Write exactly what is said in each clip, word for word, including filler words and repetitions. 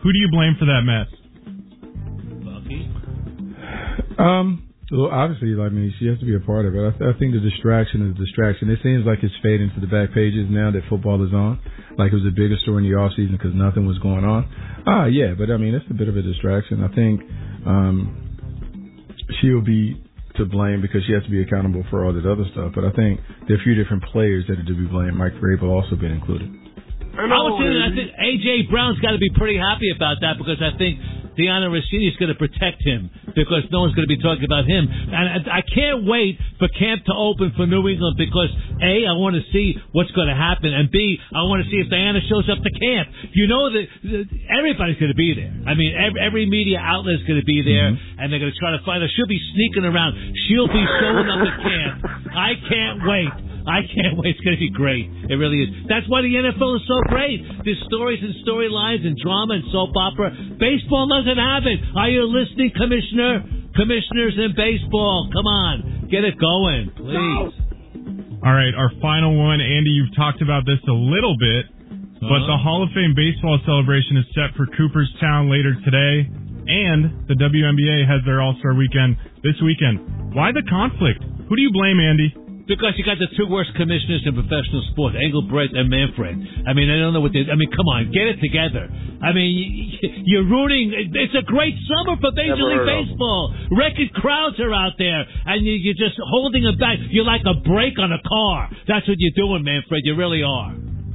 Who do you blame for that mess? Bucky? Um, well, obviously, I mean, she has to be a part of it. I, th- I think the distraction is a distraction. It seems like it's fading to the back pages now that football is on. Like it was a bigger story in the off season because nothing was going on. Ah, yeah, but I mean, it's a bit of a distraction. I think um, she'll be to blame because she has to be accountable for all that other stuff. But I think there are a few different players that are to be blamed. Mike Vrabel also been included. I was thinking, I think A J Brown's got to be pretty happy about that because I think Deanna Rossini is going to protect him because no one's going to be talking about him. And I can't wait for camp to open for New England because, A, I want to see what's going to happen, and B, I want to see if Diana shows up to camp. You know that everybody's going to be there. I mean, every, every media outlet is going to be there, mm-hmm. and they're going to try to find her. She'll be sneaking around. She'll be showing up at camp. I can't wait. I can't wait. It's going to be great. It really is. That's why the N F L is so great. There's stories and storylines and drama and soap opera. Baseball doesn't have it. Are you listening, Commissioner? Commissioners in baseball, come on. Get it going, please. All right, our final one. Andy, you've talked about this a little bit, uh-huh. but the Hall of Fame baseball celebration is set for Cooperstown later today, and the W N B A has their All-Star weekend this weekend. Why the conflict? Who do you blame, Andy? Because you got the two worst commissioners in professional sport, Engelbrecht and Manfred. I mean, I don't know what they... I mean, come on, get it together. I mean, you're rooting... It's a great summer for Major Never League Baseball. Record crowds are out there, and you're just holding them back. You're like a brake on a car. That's what you're doing, Manfred. You really are.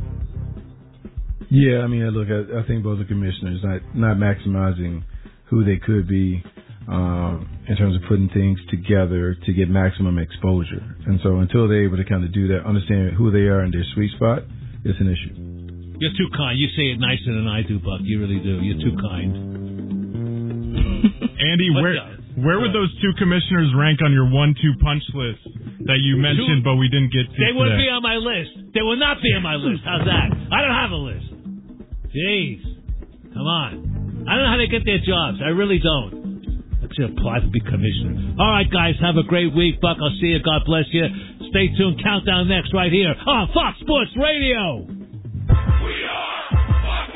Yeah, I mean, look, I, I think both the commissioners not, not maximizing who they could be um, in terms of putting things together to get maximum exposure. And so until they're able to kind of do that, understand who they are in their sweet spot, it's an issue. You're too kind. You say it nicer than I do, Buck. You really do. You're too kind. Andy, where where would those two commissioners rank on your one two punch list that you mentioned, two, but we didn't get to They today? would be on my list. They will not be on my list. How's that? I don't have a list. Jeez. Come on. I don't know how they get their jobs. I really don't. To apply to be commissioner. All right, guys, have a great week. Buck, I'll see you. God bless you. Stay tuned. Countdown next right here on Fox Sports Radio. We are Fox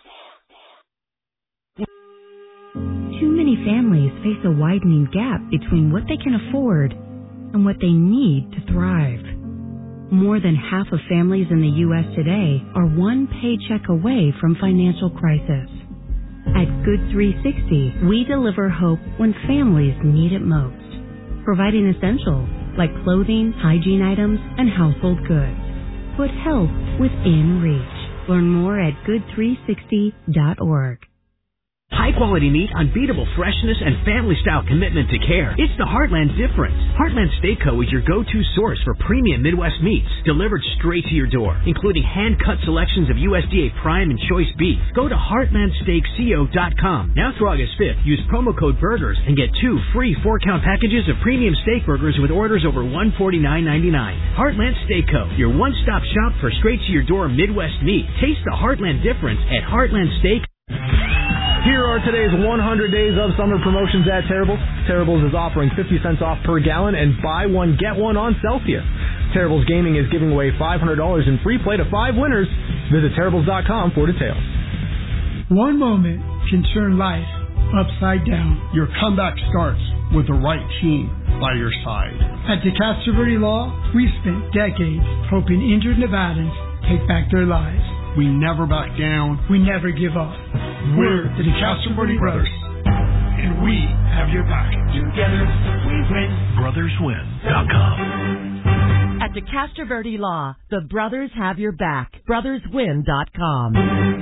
Sports. Too many families face a widening gap between what they can afford and what they need to thrive. More than half of families in the U S today are one paycheck away from financial crisis. At Good three sixty, we deliver hope when families need it most, providing essentials like clothing, hygiene items, and household goods. Put health within reach. Learn more at good three sixty dot org. High-quality meat, unbeatable freshness, and family-style commitment to care. It's the Heartland difference. Heartland Steak Co. is your go-to source for premium Midwest meats, delivered straight to your door, including hand-cut selections of U S D A Prime and Choice beef. Go to heartland steak co dot com. Now through August fifth, use promo code BURGERS and get two free four-count packages of premium steak burgers with orders over one hundred forty-nine ninety-nine. Heartland Steak Co., your one-stop shop for straight-to-your-door Midwest meat. Taste the Heartland difference at Heartland Steak. Here are today's one hundred days of summer promotions at Terrible's. Terrible's is offering fifty cents off per gallon and buy one, get one on Celsius. Terrible's Gaming is giving away five hundred dollars in free play to five winners. Visit Terrible's dot com for details. One moment can turn life upside down. Your comeback starts with the right team by your side. At DeCastro Verde Law, we've spent decades helping injured Nevadans take back their lives. We never back down. We never give up. We're the DeCastro Verde Brothers, and we have your back. Together, we win. brothers win dot com. At DeCastro Verde Law, the brothers have your back. brothers win dot com.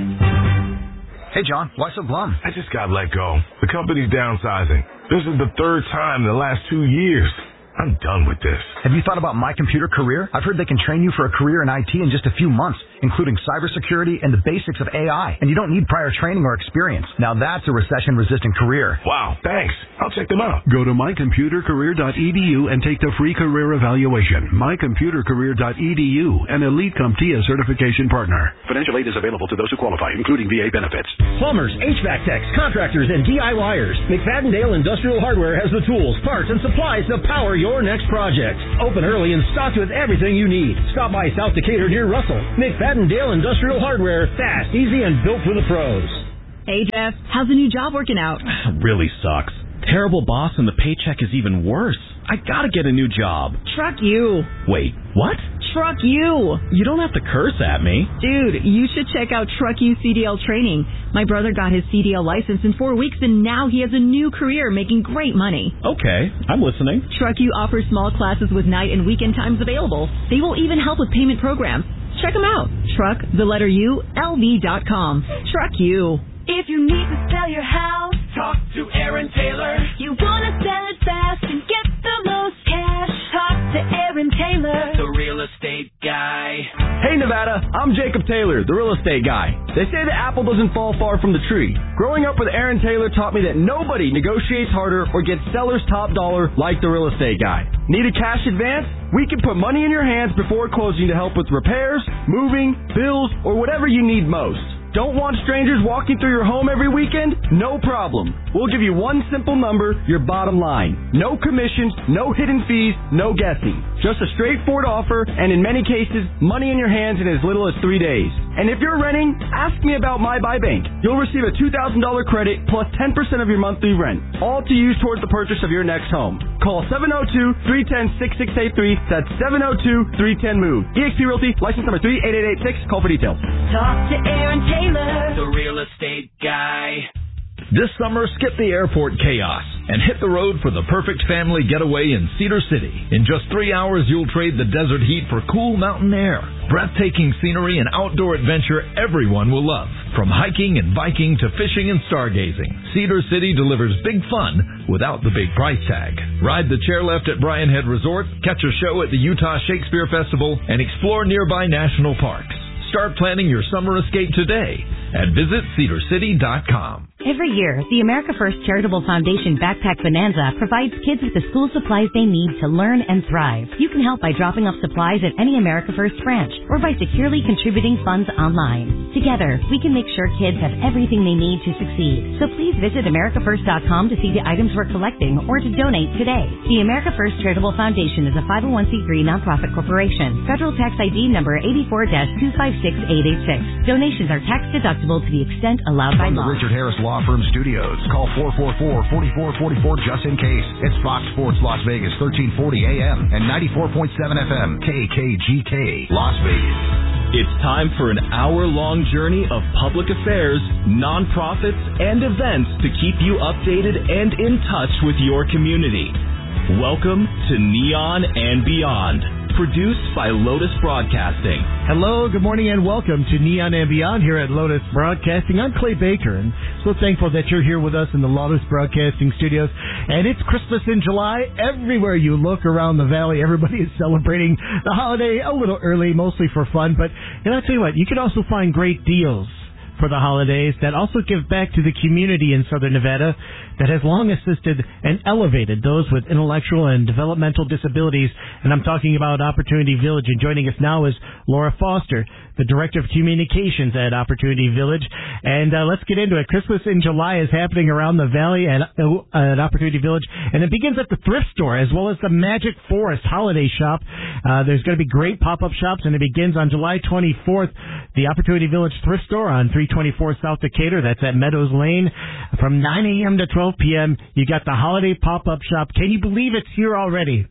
Hey, John, why so glum? I just got let go. The company's downsizing. This is the third time in the last two years. I'm done with this. Have you thought about My Computer Career? I've heard they can train you for a career in I T in just a few months, including cybersecurity and the basics of A I. And you don't need prior training or experience. Now that's a recession-resistant career. Wow, thanks. I'll check them out. Go to my computer career dot e d u and take the free career evaluation. my computer career dot e d u, an Elite CompTIA certification partner. Financial aid is available to those who qualify, including V A benefits. Plumbers, H V A C techs, contractors, and DIYers. McFadden-Dale Industrial Hardware has the tools, parts, and supplies to power your next project. Open early and stocked with everything you need. Stop by South Decatur near Russell. McFadden-Dale Industrial Hardware. Fast, easy, and built for the pros. Hey, Jeff. How's the new job working out? Really sucks. Terrible boss and the paycheck is even worse. I gotta get a new job. Truck you. Wait, what? Truck you. You don't have to curse at me. Dude, you should check out Truck You C D L training. My brother got his C D L license in four weeks and now he has a new career making great money. Okay, I'm listening. Truck You offers small classes with night and weekend times available. They will even help with payment programs. Check them out. Truck, the letter U, L V dot com. Truck You. If you need to sell your house, talk to Aaron Taylor. You want to sell it fast and get the most cash, talk to Aaron Taylor, the real estate guy. Hey Nevada, I'm Jacob Taylor, the real estate guy. They say the apple doesn't fall far from the tree. Growing up with Aaron Taylor taught me that nobody negotiates harder or gets seller's top dollar like the real estate guy. Need a cash advance? We can put money in your hands before closing to help with repairs, moving, bills, or whatever you need most. Don't want strangers walking through your home every weekend? No problem. We'll give you one simple number, your bottom line. No commissions, no hidden fees, no guessing. Just a straightforward offer, and in many cases, money in your hands in as little as three days. And if you're renting, ask me about My Buy Bank. You'll receive a two thousand dollars credit plus ten percent of your monthly rent, all to use towards the purchase of your next home. Call seven oh two, three one oh, six six eight three. That's seven oh two, three one oh, MOVE. E X P Realty, license number three eight eight eight six. Call for details. Talk to Aaron Taylor, the real estate guy. This summer, skip the airport chaos and hit the road for the perfect family getaway in Cedar City. In just three hours, you'll trade the desert heat for cool mountain air. Breathtaking scenery and outdoor adventure everyone will love. From hiking and biking to fishing and stargazing, Cedar City delivers big fun without the big price tag. Ride the chairlift at Bryan Head Resort, catch a show at the Utah Shakespeare Festival, and explore nearby national parks. Start planning your summer escape today at visit cedar city dot com. Every year, the America First Charitable Foundation Backpack Bonanza provides kids with the school supplies they need to learn and thrive. You can help by dropping off supplies at any America First branch or by securely contributing funds online. Together, we can make sure kids have everything they need to succeed. So please visit america first dot com to see the items we're collecting or to donate today. The America First Charitable Foundation is a five oh one c three nonprofit corporation. Federal tax I D number eighty-four dash two five six eight eight six. Donations are tax deductible to the extent allowed by From law. the Richard Harris Law Firm Studios, call four four four, four four four four just in case. It's Fox Sports Las Vegas, thirteen forty A M and ninety-four point seven F M, K K G K, Las Vegas. It's time for an hour-long journey of public affairs, nonprofits, and events to keep you updated and in touch with your community. Welcome to Neon and Beyond, produced by Lotus Broadcasting. Hello, good morning, and welcome to Neon and Beyond here at Lotus Broadcasting. I'm Clay Baker, and so thankful that you're here with us in the Lotus Broadcasting studios. And it's Christmas in July. Everywhere you look around the valley, everybody is celebrating the holiday a little early, mostly for fun. But and I'll tell you what, you can also find great deals for the holidays that also give back to the community in Southern Nevada that has long assisted and elevated those with intellectual and developmental disabilities. And I'm talking about Opportunity Village. And joining us now is Laura Foster, the Director of Communications at Opportunity Village. And uh, let's get into it. Christmas in July is happening around the valley at, uh, at Opportunity Village. And it begins at the thrift store as well as the Magic Forest holiday shop. Uh, there's going to be great pop-up shops, and it begins on July twenty-fourth. The Opportunity Village thrift store on three twenty-four South Decatur. That's at Meadows Lane from nine A M to twelve P M You got the holiday pop-up shop. Can you believe it's here already?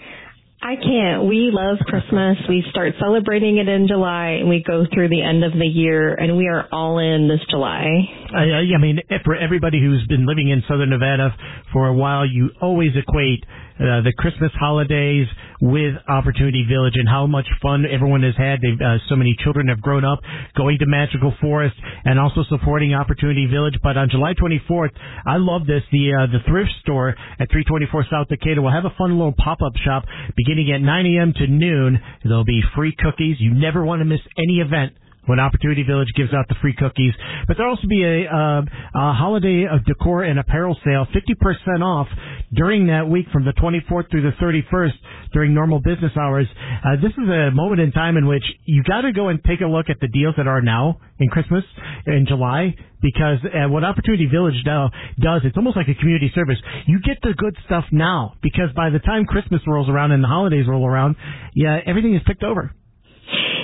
I can't. We love Christmas. We start celebrating it in July, and we go through the end of the year, and we are all in this July. I, I mean, for everybody who's been living in Southern Nevada for a while, you always equate uh, the Christmas holidays with Opportunity Village and how much fun everyone has had. They've, uh, so many children have grown up going to Magical Forest and also supporting Opportunity Village. But on July twenty-fourth, I love this. The uh, the thrift store at three twenty-four South Decatur will have a fun little pop-up shop beginning at nine A M to noon. There'll be free cookies. You never want to miss any event when Opportunity Village gives out the free cookies. But there'll also be a, uh, a holiday of decor and apparel sale, fifty percent off during that week from the twenty-fourth through the thirty-first during normal business hours. Uh, this is a moment in time in which you got to go and take a look at the deals that are now in Christmas in July, because uh, what Opportunity Village now does, it's almost like a community service. You get the good stuff now, because by the time Christmas rolls around and the holidays roll around, yeah, everything is picked over.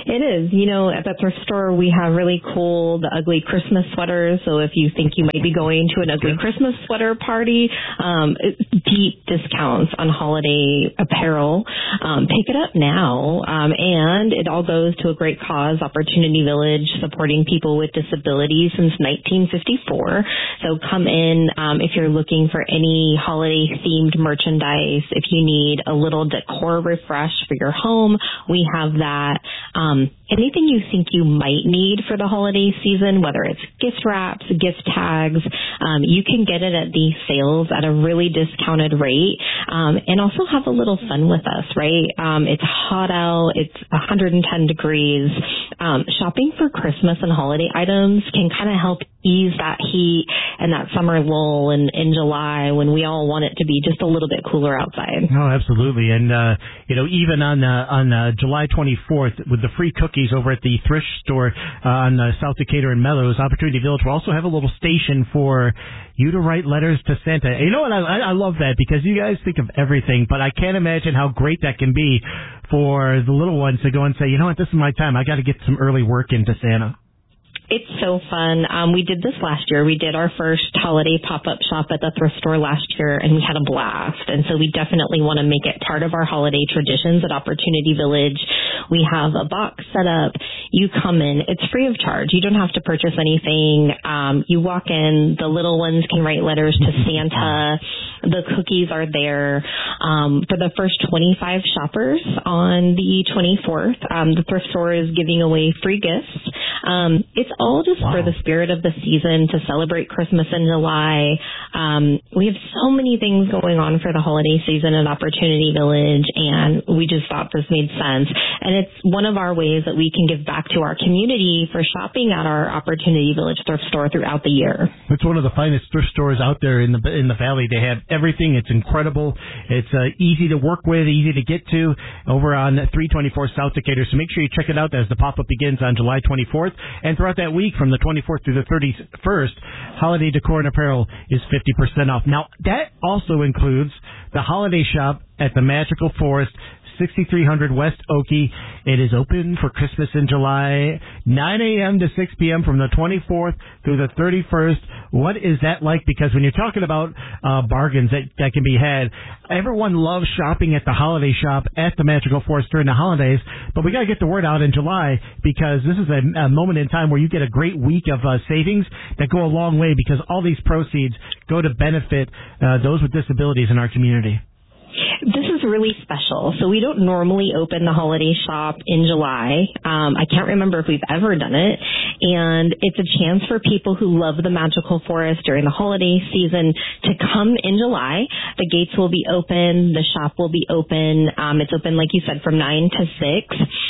It is. You know, at the thrift store, we have really cool, the ugly Christmas sweaters. So if you think you might be going to an ugly Christmas sweater party, um, deep discounts on holiday apparel. Um, pick it up now. Um, and it all goes to a great cause, Opportunity Village, supporting people with disabilities since nineteen fifty-four. So come in um, if you're looking for any holiday-themed merchandise. If you need a little decor refresh for your home, we have that. Um, anything you think you might need for the holiday season, whether it's gift wraps, gift tags, um, you can get it at these sales at a really discounted rate, um, and also have a little fun with us, right? Um, it's hot out. It's one hundred ten degrees. Um, shopping for Christmas and holiday items can kind of help ease that heat and that summer lull in, in July when we all want it to be just a little bit cooler outside. Oh, absolutely. And, uh, you know, even on uh, on uh, July twenty-fourth, with the free cookies over at the thrift store uh, on uh, South Decatur and Melrose, Opportunity Village will also have a little station for you to write letters to Santa. You know what? I, I love that because you guys think of everything, but I can't imagine how great that can be for the little ones to go and say, you know what, this is my time. I got to get some early work into Santa. It's so fun. Um, we did this last year. We did our first holiday pop-up shop at the thrift store last year, and we had a blast. And so we definitely want to make it part of our holiday traditions at Opportunity Village. We have a box set up. You come in. It's free of charge. You don't have to purchase anything. Um, you walk in. The little ones can write letters to Santa. The cookies are there. Um, for the first twenty-five shoppers on the twenty-fourth, um, the thrift store is giving away free gifts. Um, it's all just wow. for the spirit of the season to celebrate Christmas in July. Um, we have so many things going on for the holiday season at Opportunity Village, and we just thought this made sense. And it's one of our ways that we can give back to our community for shopping at our Opportunity Village thrift store throughout the year. It's one of the finest thrift stores out there in the in the valley. They have everything. It's incredible. It's uh, easy to work with, easy to get to over on three twenty-four South Decatur. So make sure you check it out as the pop-up begins on July twenty-fourth. And throughout that week, from the twenty-fourth through the thirty-first, holiday decor and apparel is fifty percent off. Now, that also includes the holiday shop at the Magical Forest, sixty-three hundred West Oakey. It is open for Christmas in July, nine a.m. to six p.m. from the twenty-fourth through the thirty-first. What is that like? Because when you're talking about uh, bargains that, that can be had, everyone loves shopping at the holiday shop at the Magical Forest during the holidays, but we got to get the word out in July because this is a, a moment in time where you get a great week of uh, savings that go a long way because all these proceeds go to benefit uh, those with disabilities in our community. This is really special. So we don't normally open the holiday shop in July. Um, I can't remember if we've ever done it. And it's a chance for people who love the Magical Forest during the holiday season to come in July. The gates will be open. The shop will be open. Um, it's open, like you said, from nine to six.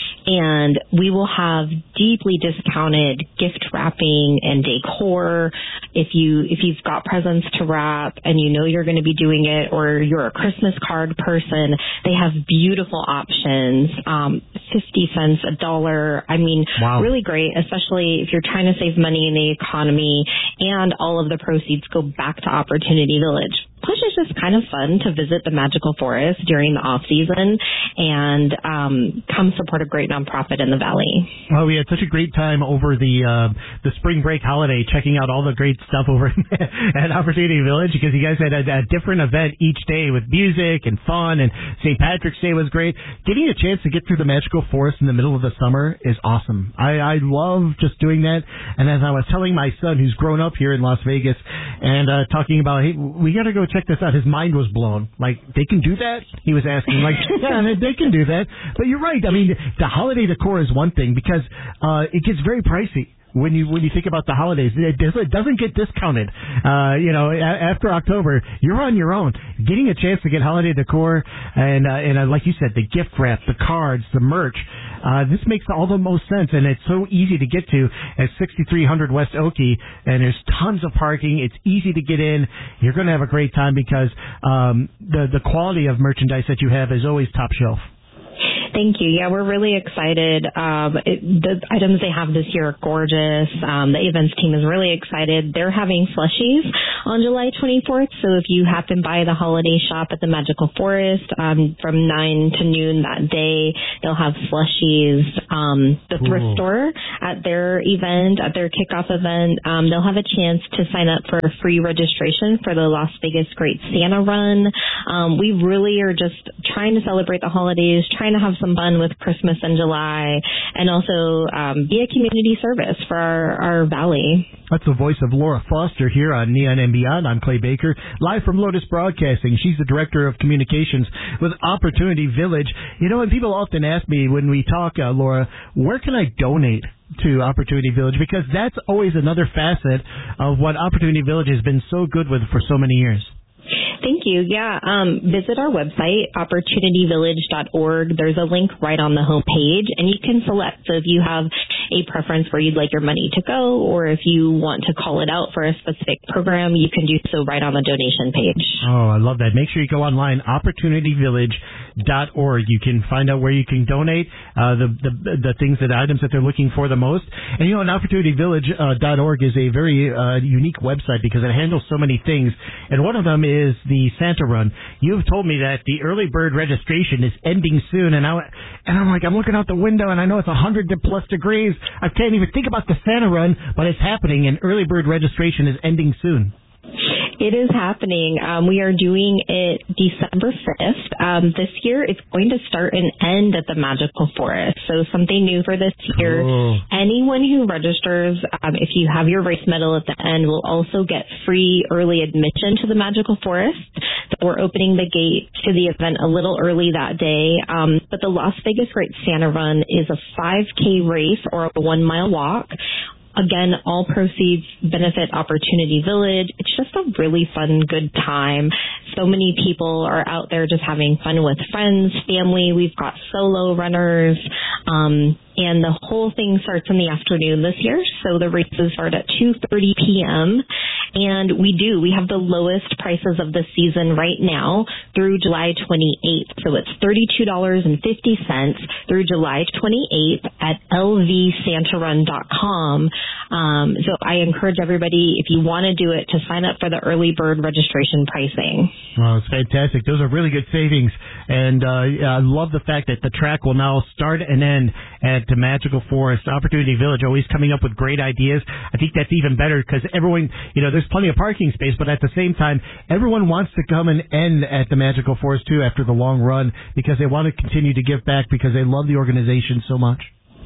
And we will have deeply discounted gift wrapping and decor. If you, if you've got presents to wrap and you know you're going to be doing it, or you're a Christmas card person, they have beautiful options. Um, fifty cents, a dollar. I mean, wow. Really great, especially if you're trying to save money in the economy, and all of the proceeds go back to Opportunity Village. Plus, it's just kind of fun to visit the Magical Forest during the off season and um, come support a great nonprofit in the valley. Well, we had such a great time over the uh, the spring break holiday, checking out all the great stuff over at Opportunity Village because you guys had a, a different event each day with music and fun, and Saint Patrick's Day was great. Getting a chance to get through the Magical Forest in the middle of the summer is awesome. I, I love just doing that. And as I was telling my son, who's grown up here in Las Vegas, and uh, talking about, hey, we got to go check this out. His mind was blown. Like, they can do that? He was asking. Like, yeah, they, they can do that. But you're right. I mean, the holiday decor is one thing because uh, it gets very pricey. When you when you think about the holidays, it doesn't, it doesn't get discounted. Uh, you know, a, after October, you're on your own. Getting a chance to get holiday decor and uh, and uh, like you said, the gift wrap, the cards, the merch. Uh, this makes all the most sense, and it's so easy to get to at sixty-three hundred West Oakey. And there's tons of parking. It's easy to get in. You're going to have a great time because um, the the quality of merchandise that you have is always top shelf. Thank you. Yeah, we're really excited. Um, it, the items they have this year are gorgeous. Um, the events team is really excited. They're having slushies on July twenty-fourth. So if you happen by the holiday shop at the Magical Forest um, from nine to noon that day, they'll have slushies. Um, the thrift Ooh. store at their event, at their kickoff event, um, they'll have a chance to sign up for a free registration for the Las Vegas Great Santa Run. Um, we really are just trying to celebrate the holidays, trying to have some fun with Christmas in July, and also um, be a community service for our, our valley. That's the voice of Laura Foster here on Neon and Beyond. I'm Clay Baker, live from Lotus Broadcasting. She's the Director of Communications with Opportunity Village. You know, and people often ask me when we talk, uh, Laura, where can I donate to Opportunity Village? Because that's always another facet of what Opportunity Village has been so good with for so many years. Thank you. Yeah, um, visit our website, opportunity village dot org. There's a link right on the homepage, and you can select. So if you have a preference where you'd like your money to go, or if you want to call it out for a specific program, you can do so right on the donation page. Oh, I love that. Make sure you go online, opportunity village dot org. You can find out where you can donate uh, the, the the things, that items that they're looking for the most. And, you know, opportunity village dot org is a very uh, unique website because it handles so many things. And one of them is the Santa Run. You've told me that the early bird registration is ending soon, and I and I'm like, I'm looking out the window, and I know it's one hundred plus degrees. I can't even think about the Santa Run, but it's happening, and early bird registration is ending soon. It is happening. Um, we are doing it December fifth. Um, this year, it's going to start and end at the Magical Forest. So something new for this year. Oh. Anyone who registers, um, if you have your race medal at the end, will also get free early admission to the Magical Forest. So we're opening the gate to the event a little early that day. Um, but the Las Vegas Great Santa Run is a five K race or a one-mile walk. Again, all proceeds benefit Opportunity Village. It's just a really fun, good time. So many people are out there just having fun with friends, family. We've got solo runners. Um, and the whole thing starts in the afternoon this year. So the races start at two thirty p.m. And we do. We have the lowest prices of the season right now through July twenty-eighth. So it's thirty-two dollars and fifty cents through July twenty-eighth at L V santa run dot com. Um, so I encourage everybody, if you want to do it, to sign up for the early bird registration pricing. Well, it's fantastic. Those are really good savings. And uh, I love the fact that the track will now start and end at the Magical Forest. Opportunity Village always coming up with great ideas. I think that's even better because everyone, you know, there's plenty of parking space, but at the same time, everyone wants to come and end at the Magical Forest, too, after the long run because they want to continue to give back because they love the organization so much.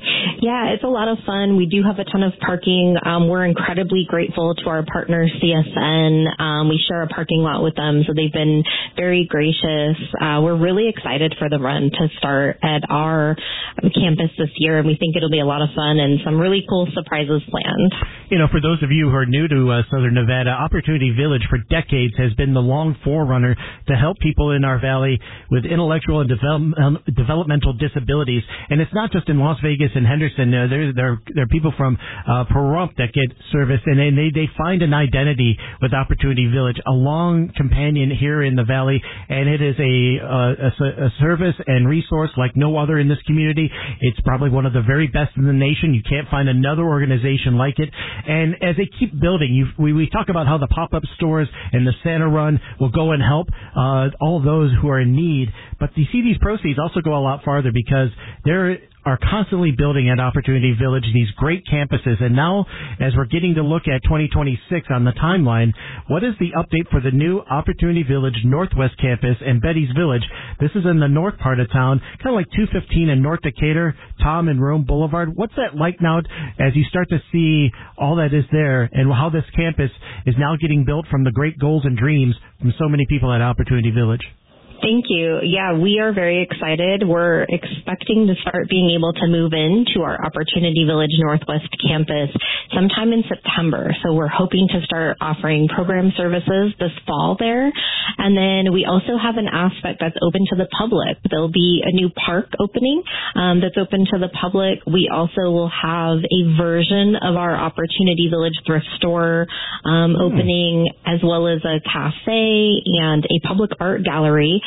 Yeah, it's a lot of fun. We do have a ton of parking. Um, we're incredibly grateful to our partner, C S N. Um, we share a parking lot with them, so they've been very gracious. Uh, we're really excited for the run to start at our campus this year, and we think it'll be a lot of fun and some really cool surprises planned. You know, for those of you who are new to uh, Southern Nevada, Opportunity Village for decades has been the long forerunner to help people in our valley with intellectual and develop, um, developmental disabilities. And it's not just in Las Vegas and Henderson. Uh, there, there, there are people from uh, Pahrump that get service, and they, they find an identity with Opportunity Village, a long companion here in the valley, and it is a, uh, a, a service and resource like no other in this community. It's probably one of the very best in the nation. You can't find another organization like it. And as they keep building, you, we, we talk about how the pop-up stores and the Santa Run will go and help uh, all those who are in need. But you see, these proceeds also go a lot farther because there are constantly building at Opportunity Village these great campuses. And now, as we're getting to look at twenty twenty-six on the timeline, what is the update for the new Opportunity Village Northwest Campus and Betty's Village? This is in the north part of town, kind of like two fifteen in North Decatur, Tom and Rome Boulevard. What's that like now as you start to see all that is there and how this campus is now getting built from the great goals and dreams from so many people at Opportunity Village? Thank you. Yeah, we are very excited. We're expecting to start being able to move into our Opportunity Village Northwest campus sometime in September. So we're hoping to start offering program services this fall there. And then we also have an aspect that's open to the public. There'll be a new park opening um, that's open to the public. We also will have a version of our Opportunity Village thrift store um, opening, as well as a cafe and a public art gallery.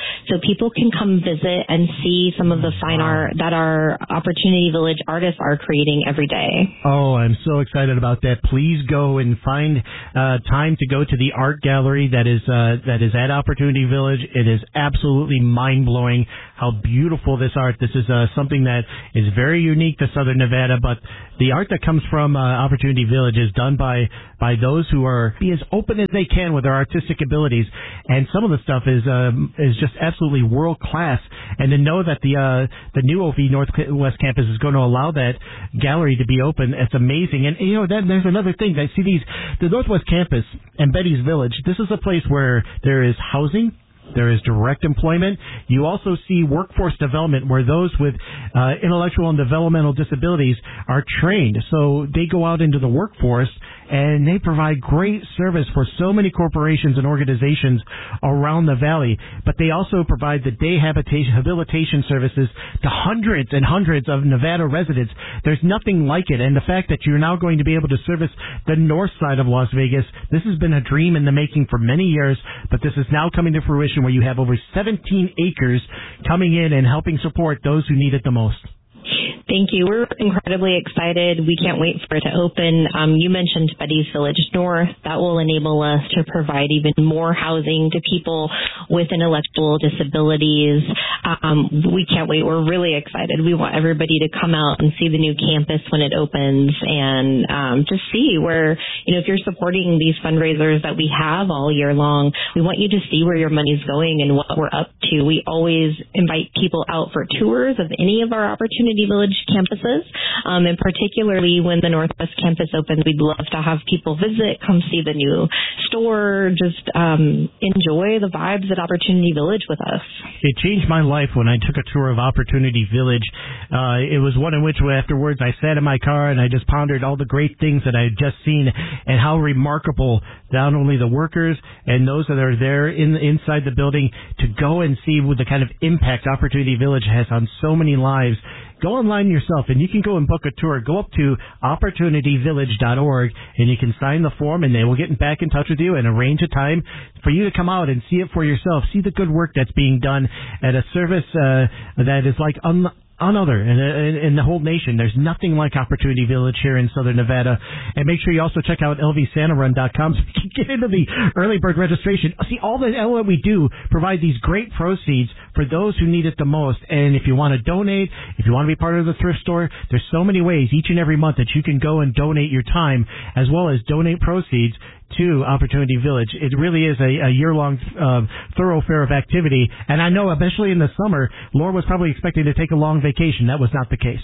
so people can come visit and see some of the fine wow. art that our Opportunity Village artists are creating every day. Oh, I'm so excited about that. Please go and find uh, time to go to the art gallery that is uh, that is at Opportunity Village. It is absolutely mind-blowing how beautiful this art. This is uh, something that is very unique to Southern Nevada, but the art that comes from uh, Opportunity Village is done by by those who are be as open as they can with their artistic abilities, and some of the stuff is um, is just absolutely world class. And to know that the uh, the new O V Northwest campus is going to allow that gallery to be open, it's amazing. And you know, then there's another thing. I see these the Northwest campus and Betty's Village. This is a place where there is housing. There is direct employment. You also see workforce development where those with uh, intellectual and developmental disabilities are trained. So they go out into the workforce and they provide great service for so many corporations and organizations around the valley. But they also provide the day habitation, habilitation services to hundreds and hundreds of Nevada residents. There's nothing like it. And the fact that you're now going to be able to service the north side of Las Vegas, this has been a dream in the making for many years, but this is now coming to fruition where you have over seventeen acres coming in and helping support those who need it the most. Thank you. We're incredibly excited. We can't wait for it to open. Um, you mentioned Betty's Village North. That will enable us to provide even more housing to people with intellectual disabilities. Um, we can't wait. We're really excited. We want everybody to come out and see the new campus when it opens and um, just see where, you know, if you're supporting these fundraisers that we have all year long, we want you to see where your money's going and what we're up to. We always invite people out for tours of any of our Opportunity Village campuses, um, and particularly when the Northwest campus opens, we'd love to have people visit, come see the new store, just um, enjoy the vibes at Opportunity Village with us. It changed my life when I took a tour of Opportunity Village. Uh, it was one in which afterwards I sat in my car and I just pondered all the great things that I had just seen and how remarkable not only the workers and those that are there in inside the building to go and see what the kind of impact Opportunity Village has on so many lives. Go online yourself, and you can go and book a tour. Go up to opportunity village dot org, and you can sign the form, and they will get back in touch with you and arrange a time for you to come out and see it for yourself. See the good work that's being done at a service uh, that is like un- Another in, in, in the whole nation. There's nothing like Opportunity Village here in Southern Nevada. And make sure you also check out L V Santa Run dot com so you can get into the early bird registration. See, all that all that we do provide these great proceeds for those who need it the most. And if you want to donate, if you want to be part of the thrift store, there's so many ways each and every month that you can go and donate your time as well as donate proceeds to Opportunity Village. It really is a, a year-long uh, thoroughfare of activity. And I know, especially in the summer, Laura was probably expecting to take a long vacation. That was not the case.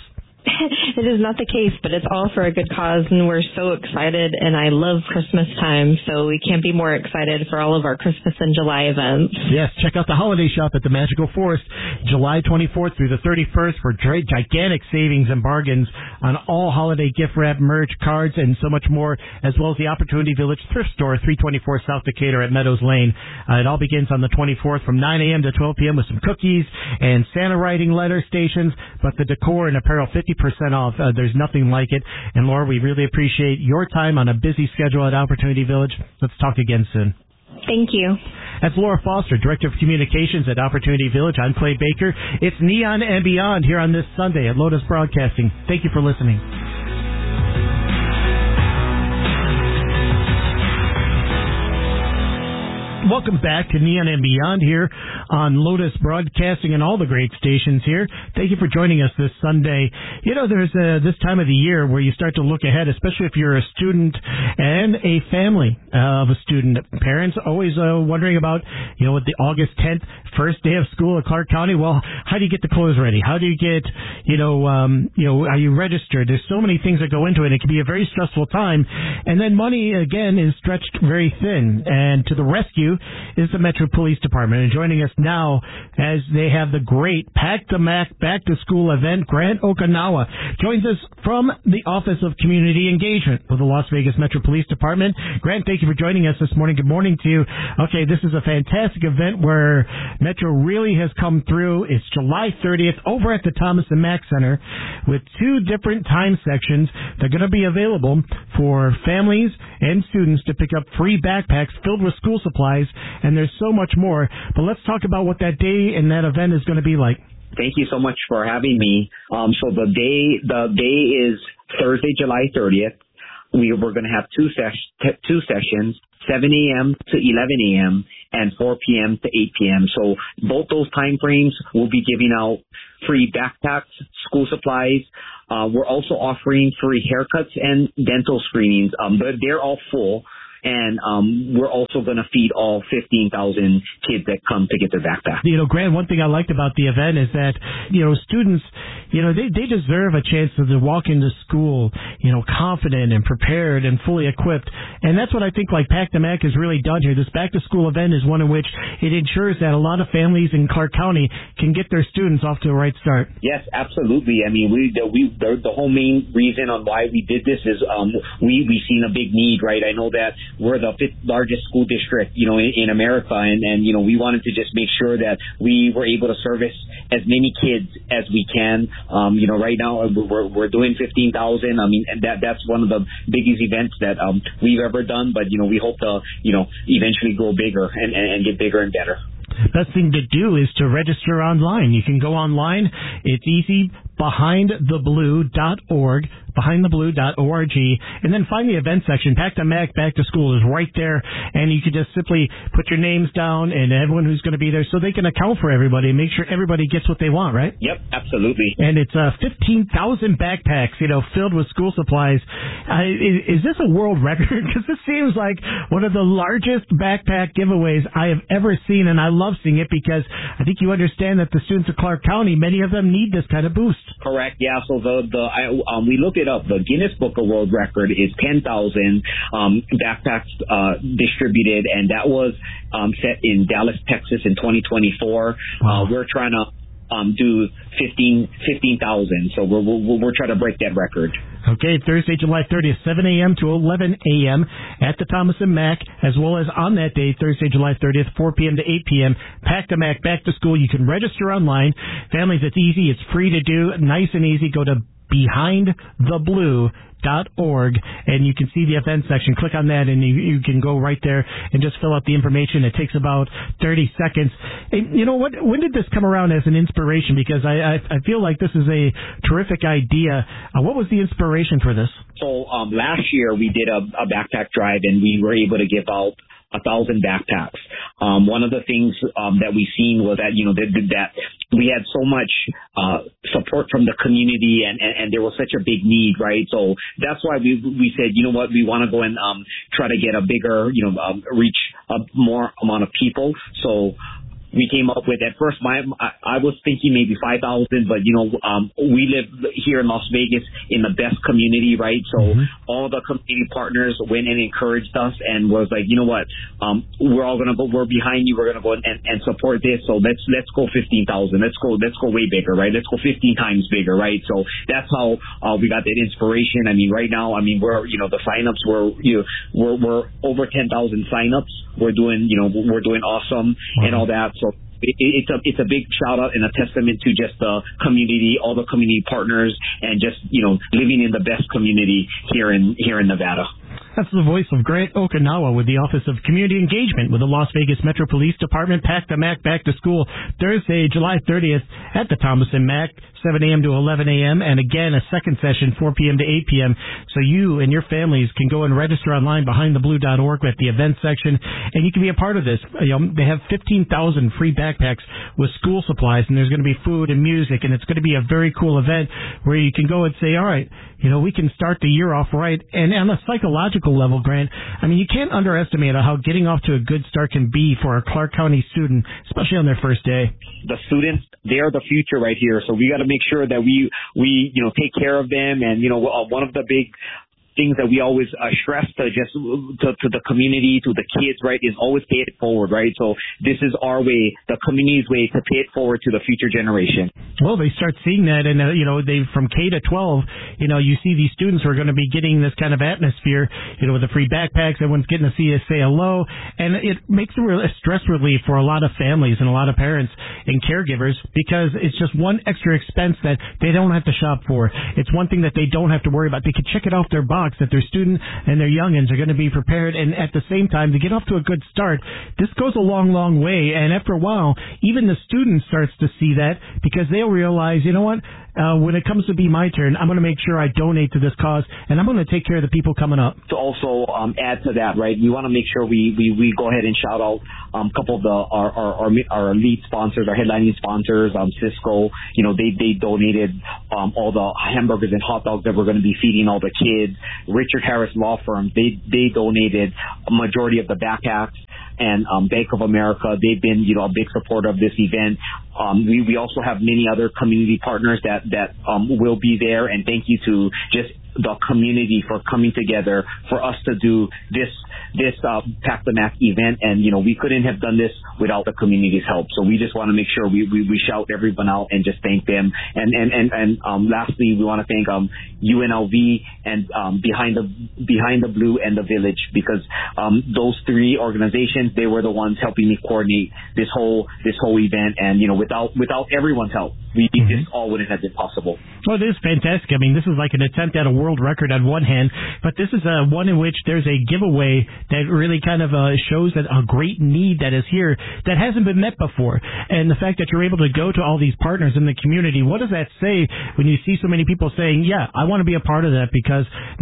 It is not the case, but it's all for a good cause, and we're so excited, and I love Christmas time, so we can't be more excited for all of our Christmas and July events. Yes, check out the holiday shop at the Magical Forest, July twenty-fourth through the thirty-first for gigantic savings and bargains on all holiday gift wrap, merch, cards, and so much more, as well as the Opportunity Village Thrift Store, three twenty-four South Decatur at Meadows Lane. Uh, it all begins on the twenty-fourth from nine a.m. to twelve p.m. with some cookies and Santa writing letter stations, but the decor and apparel fifty percent off. Uh, there's nothing like it. And Laura, we really appreciate your time on a busy schedule at Opportunity Village. Let's talk again soon. Thank you. That's Laura Foster, Director of Communications at Opportunity Village. I'm Clay Baker. It's Neon and Beyond here on this Sunday at Lotus Broadcasting. Thank you for listening. Welcome back to Neon and Beyond here on Lotus Broadcasting and all the great stations here. Thank you for joining us this Sunday. You know, there's uh, this time of the year where you start to look ahead, especially if you're a student and a family of a student. Parents always uh, wondering about, you know, with the August tenth, first day of school at Clark County. Well, how do you get the clothes ready? How do you get, you know, um, you know, are you registered? There's so many things that go into it. It can be a very stressful time. And then money, again, is stretched very thin. And to the rescue is the Metro Police Department. And joining us now as they have the great Pack the Mac Back to School event, Grant Okinawa joins us from the Office of Community Engagement with the Las Vegas Metro Police Department. Grant, thank you for joining us this morning. Good morning to you. Okay, this is a fantastic event where Metro really has come through. It's July thirtieth over at the Thomas and Mack Center with two different time sections. They're going to be available for families and students to pick up free backpacks filled with school supplies and there's so much more. But let's talk about what that day and that event is going to be like. Thank you so much for having me. Um, so the day, the day is Thursday, July thirtieth. We, we're going to have two, ses- two sessions, seven a.m. to eleven a.m. and four p.m. to eight p.m. So both those time frames, we'll be giving out free backpacks, school supplies. Uh, we're also offering free haircuts and dental screenings. Um, but they're all full. And um, we're also going to feed all fifteen thousand kids that come to get their backpack. You know, Grant, one thing I liked about the event is that, you know, students, you know, they, they deserve a chance to, to walk into school, you know, confident and prepared and fully equipped. And that's what I think, like, Pack the Mac has really done here. This back-to-school event is one in which it ensures that a lot of families in Clark County can get their students off to a right start. Yes, absolutely. I mean, we the, we the, the whole main reason on why we did this is um, we, we've seen a big need, right? I know that we're the fifth largest school district, you know, in, in America. And, and, you know, we wanted to just make sure that we were able to service as many kids as we can. Um, you know, right now we're, we're doing fifteen thousand. I mean, and that, that's one of the biggest events that um, we've ever done. But, you know, we hope to, you know, eventually go bigger and, and, and get bigger and better. Best thing to do is to register online. You can go online. It's easy. behind the blue dot org, behind the blue dot org, and then find the event section. Pack the Mac Back to School is right there, and you can just simply put your names down and everyone who's going to be there so they can account for everybody and make sure everybody gets what they want, right? Yep, absolutely. And it's uh, fifteen thousand backpacks, you know, filled with school supplies. Uh, is, is this a world record? Because this seems like one of the largest backpack giveaways I have ever seen, and I love seeing it because I think you understand that the students of Clark County, many of them need this kind of boost. Correct. Yeah. So the the I, um, we looked it up. The Guinness Book of World Record is ten thousand um, backpacks uh, distributed, and that was um, set in Dallas, Texas, in twenty twenty-four. Wow. Uh, we're trying to um, do fifteen thousand. So we're, we're we're trying to break that record. Okay, Thursday, July thirtieth, seven a.m. to eleven a.m. at the Thomas and Mack, as well as on that day, Thursday, July thirtieth, four p.m. to eight p.m. Pack the Mac Back to School. You can register online. Families, it's easy. It's free to do. Nice and easy. Go to behind the blue dot org and you can see the event section. Click on that and you, you can go right there and just fill out the information. It takes about thirty seconds. And you know what? When did this come around as an inspiration? Because I I, I feel like this is a terrific idea. Uh, what was the inspiration for this? So um, last year we did a, a backpack drive and we were able to give out a thousand backpacks. Um, one of the things um, that we seen was that, you know, that, that we had so much uh, support from the community and, and, and there was such a big need, right? So that's why we we said, you know what, we want to go and um, try to get a bigger, you know, um, reach a more amount of people. So we came up with, at first, my I, I was thinking maybe five thousand, but, you know, um, we live here in Las Vegas in the best community, right? So mm-hmm. all the community partners went and encouraged us and was like, you know what, um, we're all going to go, we're behind you, we're going to go and, and support this, so let's let's go fifteen thousand, let's go, let's go way bigger, right? Let's go fifteen times bigger, right? So that's how uh, we got that inspiration. I mean, right now, I mean, we're, you know, the signups were, you know, we're, we're over ten thousand signups. We're doing, you know, we're doing awesome wow. and all that. So it, it's a it's a big shout out and a testament to just the community, all the community partners, and just, you know, living in the best community here in here in Nevada. That's the voice of Grant Okinawa with the Office of Community Engagement with the Las Vegas Metro Police Department. Pack the Mac Back to School Thursday, July thirtieth at the Thomas and Mack, seven a.m. to eleven a.m. And again, a second session, four p.m. to eight p.m. So you and your families can go and register online behind the blue dot org at the event section, and you can be a part of this. You know, they have fifteen thousand free backpacks with school supplies, and there's going to be food and music, and it's going to be a very cool event where you can go and say, all right, you know, we can start the year off right. And on a psychological level, Grant, I mean, you can't underestimate how getting off to a good start can be for a Clark County student, especially on their first day. The students, they are the future right here, so we got to make sure that we, we, you know, take care of them. And, you know, uh, one of the big things that we always uh, stress to just to, to the community, to the kids, right, is always pay it forward, right? So this is our way, the community's way, to pay it forward to the future generation. Well, they start seeing that, and uh, you know, they from K to twelve, you know, you see these students who are going to be getting this kind of atmosphere, you know, with the free backpacks, everyone's getting to see us say hello, and it makes a real stress relief for a lot of families and a lot of parents and caregivers, because it's just one extra expense that they don't have to shop for. It's one thing that they don't have to worry about. They can check it off their box talks that their student and their youngins are going to be prepared, and at the same time, to get off to a good start, this goes a long, long way. And after a while, even the student starts to see that because they'll realize, you know what, uh, when it comes to be my turn, I'm going to make sure I donate to this cause, and I'm going to take care of the people coming up. To also um, add to that, right, we want to make sure we, we, we go ahead and shout out um, a couple of the our, our, our, our lead sponsors, our headlining sponsors, um, Cisco. You know, they, they donated um, all the hamburgers and hot dogs that we're going to be feeding all the kids. Richard Harris Law Firm, they, they donated a majority of the backpacks. And um, Bank of America, they've been, you know, a big supporter of this event. Um, we, we also have many other community partners that, that um, will be there. And thank you to just the community for coming together for us to do this this uh, Pack the Mac event. And, you know, we couldn't have done this without the community's help. So we just want to make sure we, we, we shout everyone out and just thank them. And and and, and um, lastly, we want to thank um, U N L V and um, Behind the Behind the Blue and the Village, because um, those three organizations, they were the ones helping me coordinate this whole this whole event. And, you know, without without everyone's help, we mm-hmm. this all wouldn't have been possible. Well, it is fantastic. I mean, this is like an attempt at a world record on one hand, but this is a one in which there's a giveaway that really kind of uh, shows that a great need that is here that hasn't been met before. And the fact that you're able to go to all these partners in the community, what does that say when you see so many people saying, yeah, I want to be a part of that, because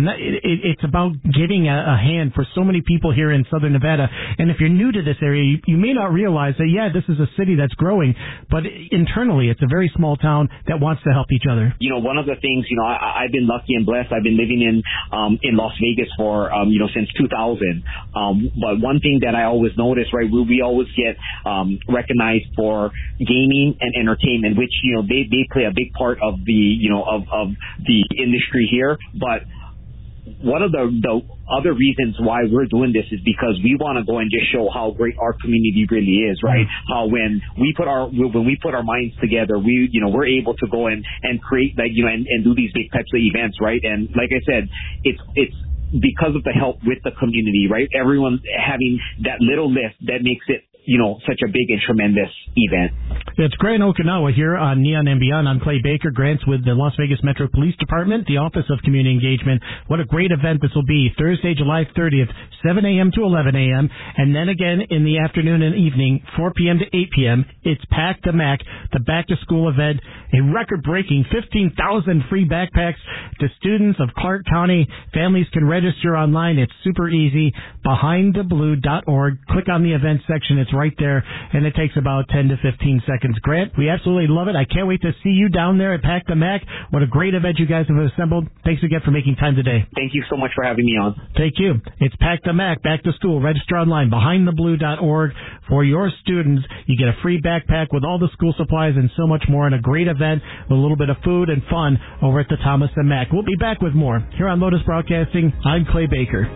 it's about giving a hand for so many people here in Southern Nevada. And if you're new to this area, you, you may not realize that, yeah, this is a city that's growing, but internally it's a very small town that wants to help each other. You know, one of the things, you know, I, I've been lucky and blessed. I've been living in um, in Las Vegas for, um, you know, since two thousand. Um, but one thing that I always notice, right, we, we always get um, recognized for gaming and entertainment, which, you know, they, they play a big part of the, you know, of, of the industry here. But one of the, the other reasons why we're doing this is because we want to go and just show how great our community really is, right? Mm-hmm. How when we put our when we put our minds together, we you know we're able to go and, and create like you know and, and do these big types of events, right? And like I said, it's it's because of the help with the community, right? Everyone having that little lift that makes it, you know, such a big and tremendous event. It's Grant Okinawa here on Neon and Beyond. I'm Clay Baker. Grant's with the Las Vegas Metro Police Department, the Office of Community Engagement. What a great event this will be. Thursday, July thirtieth, seven a.m. to eleven a.m. And then again in the afternoon and evening, four p.m. to eight p.m. It's Pack the Mac, the back-to-school event. A record-breaking fifteen thousand free backpacks to students of Clark County. Families can register online. It's super easy. behind the blue dot org. Click on the event section. It's right there, and it takes about ten to fifteen seconds. Grant, we absolutely love it. I can't wait to see you down there at Pack the Mac. What a great event you guys have assembled. Thanks again for making time today. Thank you so much for having me on. Thank you. It's Pack the Mac, back to school. Register online, behind the blue dot org. For your students, you get a free backpack with all the school supplies and so much more, and a great event with a little bit of food and fun over at the Thomas and Mack. We'll be back with more here on Lotus Broadcasting. I'm Clay Baker.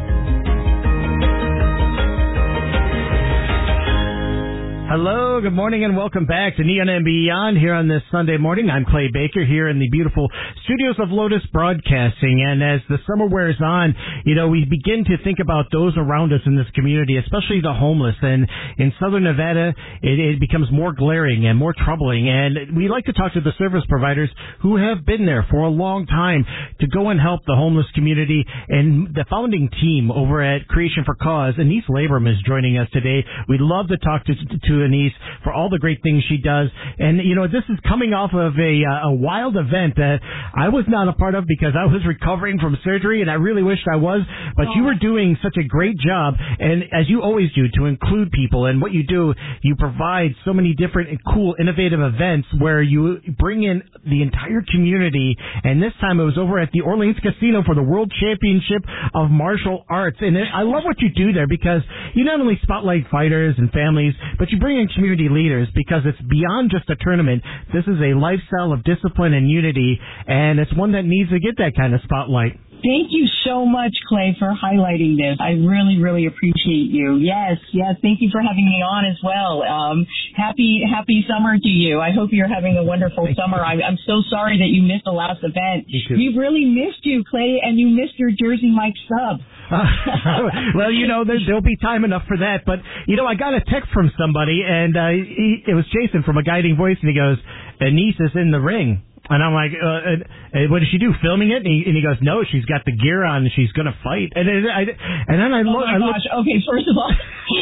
Hello, good morning, and welcome back to Neon and Beyond here on this Sunday morning. I'm Clay Baker here in the beautiful studios of Lotus Broadcasting. And as the summer wears on, you know, we begin to think about those around us in this community, especially the homeless. And in Southern Nevada, it, it becomes more glaring and more troubling. And we like to talk to the service providers who have been there for a long time to go and help the homeless community. And the founding team over at Creation for Cause, Anise Labram, is joining us today. We'd love to talk to, to Anise for all the great things she does. And, you know, this is coming off of a, uh, a wild event that I was not a part of because I was recovering from surgery, and I really wished I was. But oh. you were doing such a great job, and as you always do, to include people. And what you do, you provide so many different and cool, innovative events where you bring in the entire community. And this time it was over at the Orleans Casino for the World Championship of Martial Arts. And it, I love what you do there, because you not only spotlight fighters and families, but you bring in community leaders, because it's beyond just a tournament. This is a lifestyle of discipline and unity, and it's one that needs to get that kind of spotlight. Thank you so much, Clay, for highlighting this. I really, really appreciate you. Yes, yes. Thank you for having me on as well. Um, happy, happy summer to you. I hope you're having a wonderful Thank summer. I'm, I'm so sorry that you missed the last event. We've really missed you, Clay, and you missed your Jersey Mike sub. Uh, well, you know, there, there'll be time enough for that. But, you know, I got a text from somebody, and uh, he, it was Jason from A Guiding Voice, and he goes, Anise is in the ring. And I'm like, uh, and, and what does she do? Filming it? And he, and he goes, no, she's got the gear on and she's going to fight. And, and, I, and then I oh look. my I gosh. look, Okay, first of all,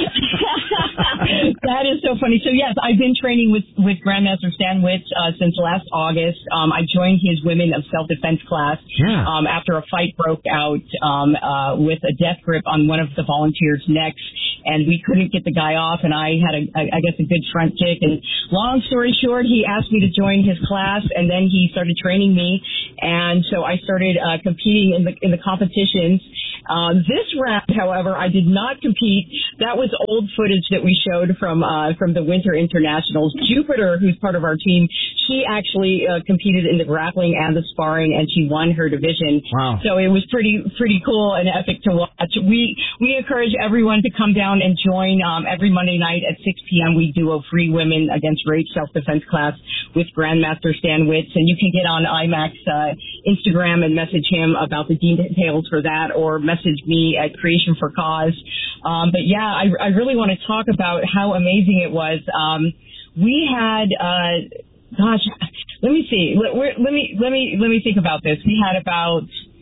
that is so funny. So yes, I've been training with, with Grandmaster Stan Witz uh, since last August. Um, I joined his Women of Self-Defense class yeah. um, after a fight broke out um, uh, with a death grip on one of the volunteers' necks. And we couldn't get the guy off, and I had, a, I guess, a good front kick. And long story short, he asked me to join his class, and then he started training me. And so I started uh, competing in the in the competitions. Uh, this round, however, I did not compete. That was old footage that we showed from uh, from the Winter Internationals. Jupiter, who's part of our team, she actually uh, competed in the grappling and the sparring, and she won her division. Wow. So it was pretty pretty cool and epic to watch. We we encourage everyone to come down and join. Um, every Monday night at six p.m. we do a free Women Against Rape self-defense class with Grandmaster Stan Witz, and you can get on IMAC's uh, Instagram and message him about the details for that, or message me at Creation for Cause. Um, but yeah, I, I really want to talk about how amazing it was. Um, we had, uh, gosh, let me see. Let, let me let me let me think about this. We had about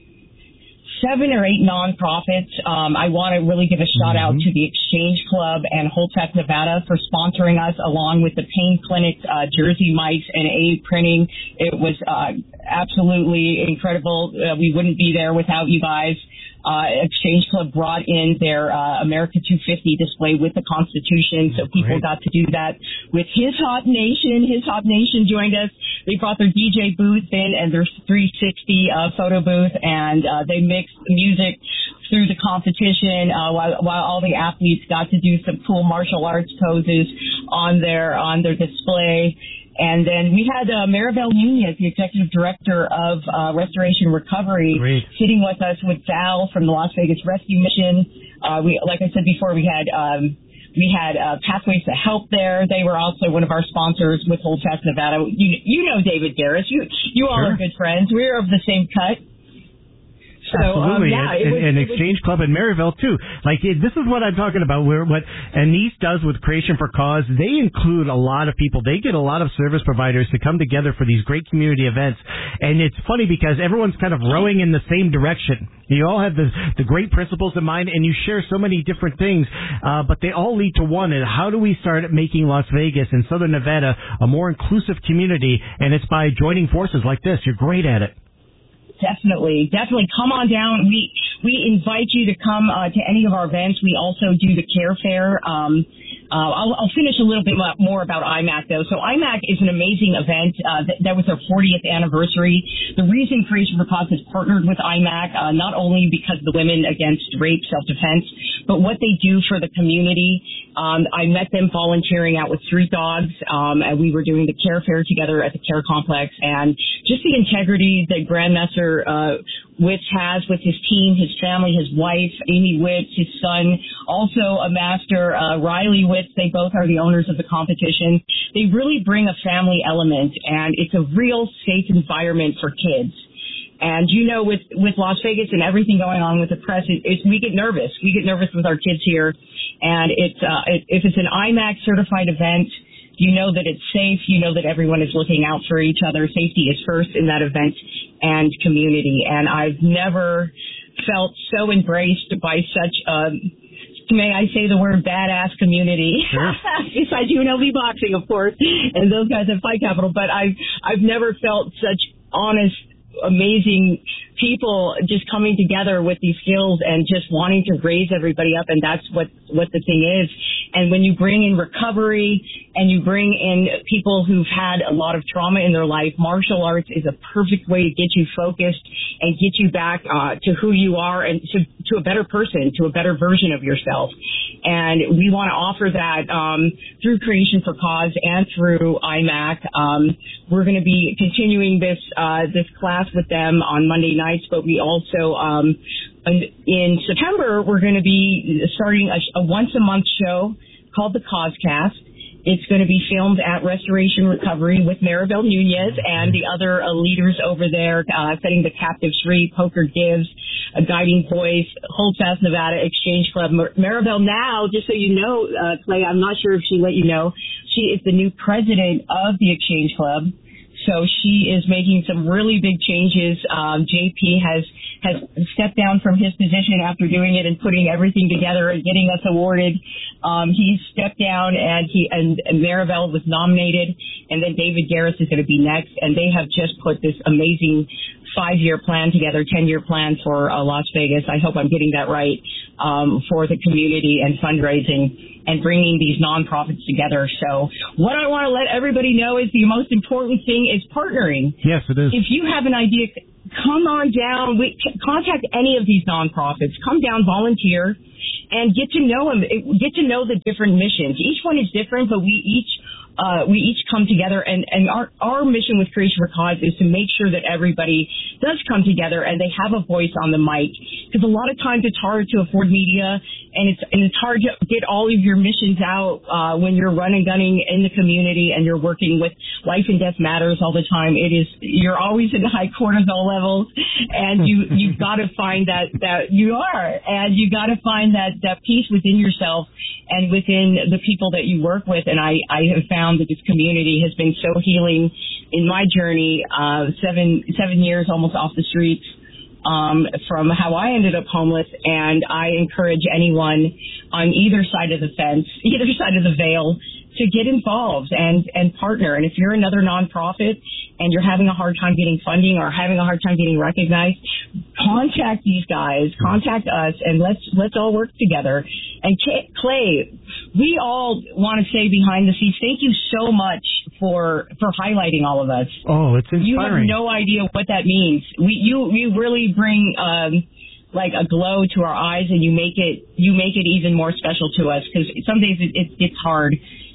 seven or eight nonprofits. Um, I want to really give a shout out to the Exchange Club and Holtec, Nevada for sponsoring us, along with the Pain Clinic, uh, Jersey Mice, and A Printing. It was uh, absolutely incredible. Uh, we wouldn't be there without you guys. Uh, Exchange Club brought in their uh, America two fifty display with the Constitution, so people Great. got to do that with His Hot Nation. His Hot Nation joined us. They brought their D J booth in and their three sixty uh, photo booth, and uh, they mixed music through the competition uh, while, while all the athletes got to do some cool martial arts poses on their on their display. And then we had uh, Maribel Nunez, the executive director of uh, Restoration Recovery, Great. sitting with us with Val from the Las Vegas Rescue Mission. Uh, we, like I said before, we had um, we had uh, Pathways to Help there. They were also one of our sponsors with Holtec, Nevada. You, you know David Garris. You you all Sure. are good friends. We're of the same cut. So, Absolutely, um, yeah, and, was, and Exchange Club in Maryville too. Like it, this is what I'm talking about. Where what Anise does with Creation for Cause, they include a lot of people. They get a lot of service providers to come together for these great community events. And it's funny because everyone's kind of rowing in the same direction. You all have the the great principles in mind, and you share so many different things, uh, but they all lead to one. And how do we start making Las Vegas and Southern Nevada a more inclusive community? And it's by joining forces like this. You're great at it. Definitely, definitely. Come on down. We we invite you to come uh, to any of our events. We also do the Care Fair. Um, uh, I'll, I'll finish a little bit more about I MAC, though. So I MAC is an amazing event. Uh, that, that was our fortieth anniversary. The reason Creation for Cause has partnered with I MAC, uh, not only because of the Women Against Rape self-defense, but what they do for the community. Um, I met them volunteering out with Street Dogs, um, and we were doing the Care Fair together at the Care Complex, and just the integrity that Grandmaster uh, Witz has with his team, his family, his wife, Amy Witz, his son, also a master, uh, Riley Witz. They both are the owners of the competition. They really bring a family element, and it's a real safe environment for kids. And you know, with, with Las Vegas and everything going on with the press, it, it, we get nervous. We get nervous with our kids here. And it's, uh, it, if it's an I MAC certified event, you know that it's safe. You know that everyone is looking out for each other. Safety is first in that event and community. And I've never felt so embraced by such a, may I say the word, badass community. Sure. Besides U N L V boxing, of course, and those guys at Fight Capital. But I've, I've never felt such honest, amazing people just coming together with these skills and just wanting to raise everybody up, and that's what what the thing is. And when you bring in recovery and you bring in people who've had a lot of trauma in their life, martial arts is a perfect way to get you focused and get you back uh, to who you are and to, to a better person, to a better version of yourself. And we want to offer that um, through Creation for Cause and through I MAC. Um, we're going to be continuing this uh, this class with them on Monday nights, but we also um, in September we're going to be starting a, a once a month show called the Causecast. It's going to be filmed at Restoration Recovery with Maribel Nunez and the other uh, leaders over there, uh, setting the captives free, Poker Gives, a Guiding Voice, Holtec, Nevada Exchange Club. Mar- Maribel now, just so you know, uh, Clay, I'm not sure if she let you know, she is the new president of the Exchange Club. so she is making some really big changes. Um, J P has has stepped down from his position after doing it and putting everything together and getting us awarded. Um, he stepped down, and he and, and Maribel was nominated, and then David Garris is going to be next, and they have just put this amazing five-year plan together, ten-year plan for uh, Las Vegas. I hope I'm getting that right, um, for the community and fundraising and bringing these nonprofits together. So what I want to let everybody know is the most important thing is partnering. Yes, it is. If you have an idea, come on down. We, contact any of these nonprofits. Come down, volunteer, and get to know them. Get to know the different missions. Each one is different, but we each uh, we each come together. And, and our, our mission with Creation for Cause is to make sure that everybody does come together and they have a voice on the mic. Because a lot of times it's hard to afford media, and it's and it's hard to get all of your missions out uh, when you're running gunning in the community and you're working with life and death matters all the time. It is you're always in high cortisol levels, and you you've got to find that that you are, and you got to find that that peace within yourself and within the people that you work with. And I I have found that this community has been so healing in my journey. Uh, seven seven years almost off the streets. Um, from how I ended up homeless, and I encourage anyone on either side of the fence, either side of the veil, to get involved and, and partner. And if you're another nonprofit and you're having a hard time getting funding or having a hard time getting recognized, contact these guys, contact us, and let's let's all work together. And Clay, we all want to say behind the scenes, thank you so much for for highlighting all of us. Oh, it's inspiring. You have no idea what that means. We you you really bring um, like a glow to our eyes, and you make it you make it even more special to us, because some days it, it, it's hard,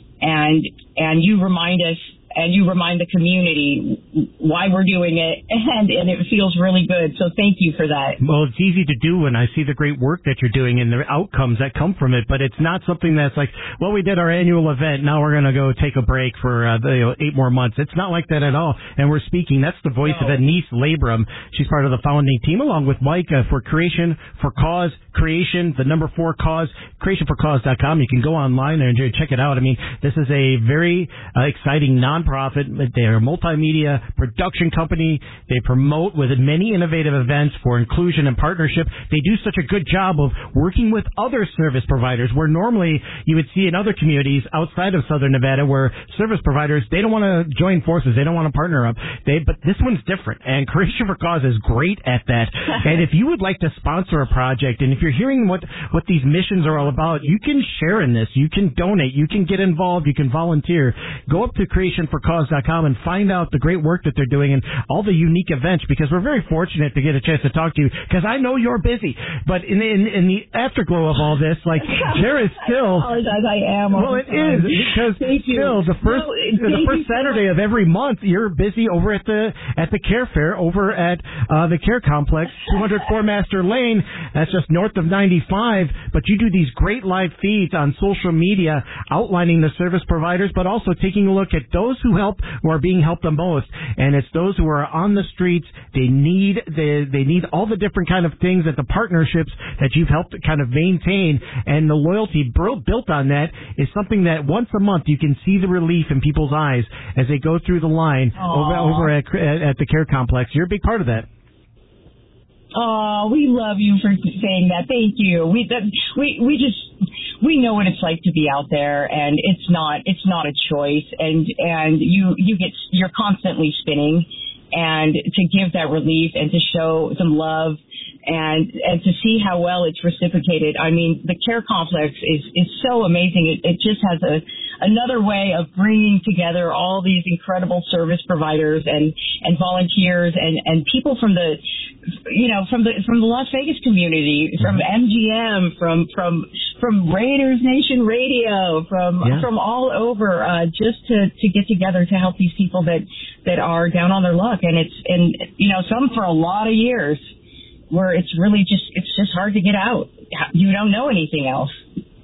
and and you remind us. And you remind the community why we're doing it, and, and it feels really good. So thank you for that. Well, it's easy to do when I see the great work that you're doing and the outcomes that come from it, but it's not something that's like, well, we did our annual event, now we're going to go take a break for uh, you know, eight more months. It's not like that at all. And we're speaking. That's the voice no. of Anise Labrum. She's part of the founding team, along with Mike, uh, for Creation for Cause, Creation, the number four cause, creation for cause dot com. You can go online there and check it out. I mean, this is a very uh, exciting non Nonprofit. They're a multimedia production company. They promote with many innovative events for inclusion and partnership. They do such a good job of working with other service providers, where normally you would see in other communities outside of Southern Nevada where service providers, they don't want to join forces. They don't want to partner up. They, but this one's different, and Creation for Cause is great at that. And if you would like to sponsor a project, and if you're hearing what, what these missions are all about, you can share in this. You can donate. You can get involved. You can volunteer. Go up to creation for cause dot com and find out the great work that they're doing and all the unique events, because we're very fortunate to get a chance to talk to you, because I know you're busy. But in, in, in the afterglow of all this, like, there is still... I apologize, I am. Well, it is, because Thank still, you. the first no, the first Saturday of every month, you're busy over at the at the Care Fair, over at uh, the Care Complex, two hundred four Master Lane. That's just north of ninety-five. But you do these great live feeds on social media outlining the service providers, but also taking a look at those who help, who are being helped the most. And it's those who are on the streets. They need they, they need all the different kind of things, that the partnerships that you've helped kind of maintain, and the loyalty built on that is something that once a month you can see the relief in people's eyes as they go through the line over, over at, at the Care Complex. You're a big part of that. Oh, we love you for saying that. Thank you. We that, we we just we know what it's like to be out there, and it's not it's not a choice. And and you you get you're constantly spinning, and to give that relief and to show some love, and and to see how well it's reciprocated. I mean, the Care Complex is is so amazing. It, it just has a another way of bringing together all these incredible service providers and and volunteers and and people from the you know from the from the Las Vegas community, from M G M, from from from Raiders Nation Radio, from yeah. from all over, uh, just to to get together to help these people that that are down on their luck. And it's and you know some for a lot of years, where it's really just it's just hard to get out. You don't know anything else.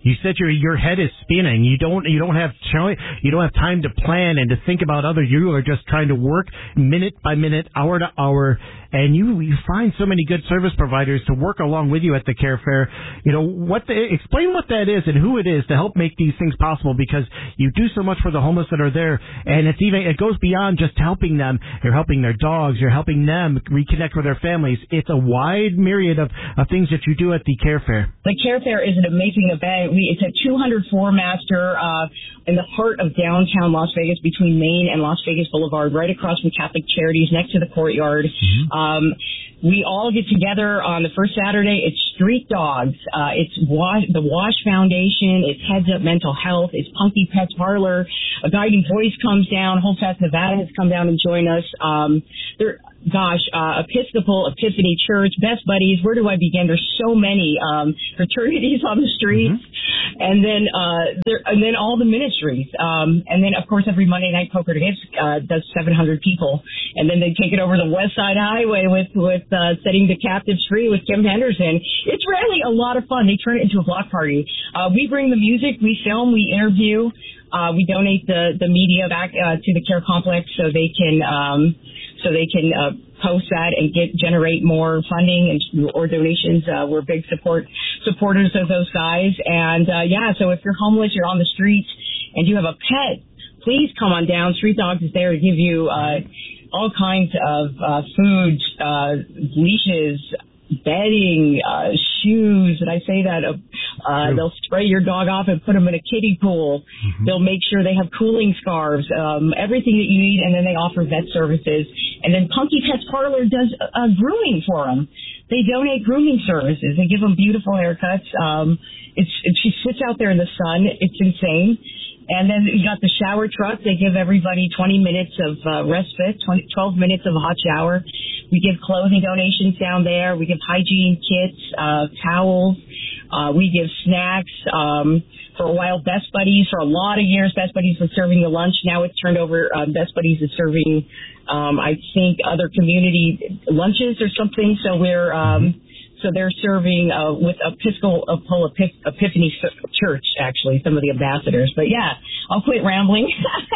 You said your your head is spinning. You don't you don't have cho- you don't have time to plan and to think about others. You are just trying to work minute by minute, hour to hour, and you you find so many good service providers to work along with you at the Care Fair. You know what? The, explain what that is and who it is to help make these things possible, because you do so much for the homeless that are there, and it's even it goes beyond just helping them. You're helping their dogs. You're helping them reconnect with their families. It's a wide myriad of, of things that you do at the Care Fair. The Care Fair is an amazing event. We, it's a two hundred floor master uh, in the heart of downtown Las Vegas, between Main and Las Vegas Boulevard, right across from Catholic Charities, next to the courtyard. Mm-hmm. Um, we all get together on the first Saturday. It's Street Dogs. Uh, it's Wash, the Wash Foundation. It's Heads Up Mental Health. It's Punky Pets Parlor. A Guiding Voice comes down. Holdfast Nevada has come down and joined us. Um, there, gosh, uh, Episcopal Epiphany Church, Best Buddies. Where do I begin? There's so many um, fraternities on the streets, mm-hmm. and then uh, there, and then all the ministries, um, and then of course every Monday night Poker to Gifts uh, does seven hundred people, and then they take it over the West Side Highway with with uh, Setting the Captives Free with Kim Henderson. It's really a lot of fun. They turn it into a block party. Uh, we bring the music, we film, we interview, uh, we donate the the media back uh, to the Care Complex so they can. Um, So they can uh, post that and get generate more funding and or donations. Uh, we're big support supporters of those guys. And uh, yeah, so if you're homeless, you're on the streets, and you have a pet, please come on down. Street Dogs is there to give you uh, all kinds of uh, food, uh, leashes, bedding, uh, shoes, and I say that, uh, uh, they'll spray your dog off and put them in a kiddie pool. Mm-hmm. They'll make sure they have cooling scarves, um, everything that you need, and then they offer vet services. And then Punky Pets Parlor does uh, grooming for them. They donate grooming services. They give them beautiful haircuts. Um, it's, it, she sits out there in the sun. It's insane. And then you got the shower truck. They give everybody twenty minutes of uh, respite, twenty, twelve minutes of a hot shower. We give clothing donations down there. We give hygiene kits, uh, towels. Uh, we give snacks. Um, for a while, Best Buddies, for a lot of years, Best Buddies was serving the lunch. Now it's turned over. Uh, Best Buddies is serving, um, I think, other community lunches or something. So we're... Um, So they're serving uh, with Episcopal Epiphany Church, actually, some of the ambassadors. But yeah, I'll quit rambling.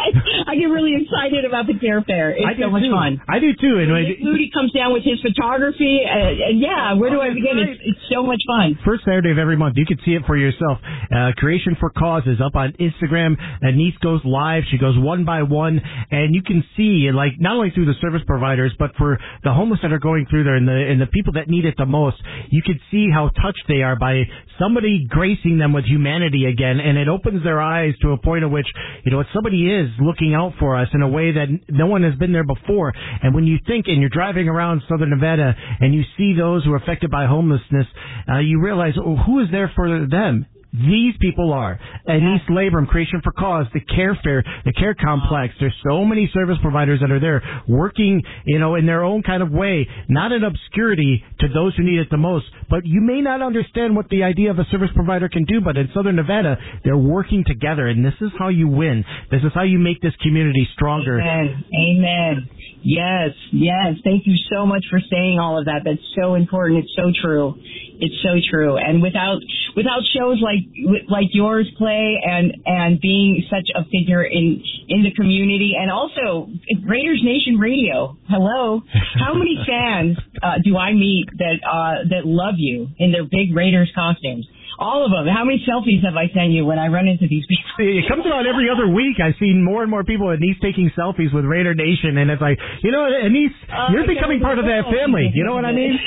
I get really excited about the Care Fair. It's so much too. fun. I do too. And Nick Moody comes down with his photography. Uh, and yeah, where do I begin? It's, it's so much fun. First Saturday of every month. You can see it for yourself. Uh, Creation for Cause is up on Instagram. Denise goes live. She goes one by one. And you can see, like, not only through the service providers, but for the homeless that are going through there and the, and the people that need it the most, you can see how touched they are by somebody gracing them with humanity again, and it opens their eyes to a point at which, you know, somebody is looking out for us in a way that no one has been there before. And when you think, and you're driving around Southern Nevada, and you see those who are affected by homelessness, uh, you realize, oh, who is there for them? These people are. And East Labrum, Creation for Cause, the Care Fair, the Care Complex. There's so many service providers that are there working, you know, in their own kind of way, not in obscurity to those who need it the most. But you may not understand what the idea of a service provider can do, but in Southern Nevada, they're working together, and this is how you win. This is how you make this community stronger. Amen. Amen. Yes, yes. Thank you so much for saying all of that. That's so important. It's so true. It's so true. And without without shows like like yours, Clay, and and being such a figure in in the community, and also Raiders Nation Radio. Hello, how many fans uh, do I meet that uh, that love you in their big Raiders costumes? All of them. How many selfies have I sent you when I run into these people? It comes around every other week. I've seen more and more people at Nice taking selfies with Raider Nation, and it's like, you know, Nice, uh, you're becoming part of that family. You know what I mean?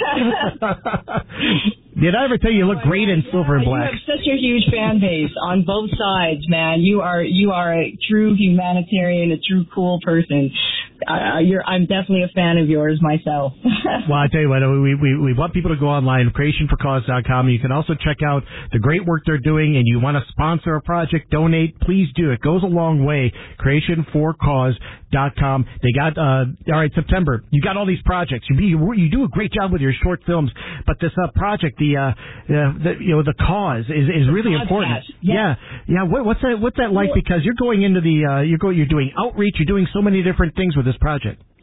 Did I ever tell you you look great in silver and black? You have such a huge fan base on both sides, man. You are you are a true humanitarian, a true cool person. Uh, you're, I'm definitely a fan of yours myself. Well, I tell you what, we, we we want people to go online, creation for cause dot com. You can also check out the great work they're doing, and you want to sponsor a project, donate, please do. It goes a long way. creation for cause dot com. They got, uh, all right, September, you got all these projects. You, you, you do a great job with your short films, but this uh, project, the, uh, the, you know, the cause is, is really important. Yeah. Yeah. What, what's that, what's that like? Because you're going into the, uh, you're going, you're doing outreach, you're doing so many different things with this project.